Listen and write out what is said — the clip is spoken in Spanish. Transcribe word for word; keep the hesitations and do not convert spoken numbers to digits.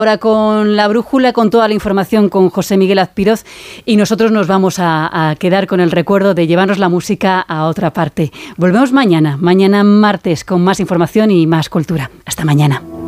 Ahora con la brújula, con toda la información con José Miguel Azpiroz, y nosotros nos vamos a, a quedar con el recuerdo de llevarnos la música a otra parte. Volvemos mañana, mañana martes, con más información y más cultura. Hasta mañana.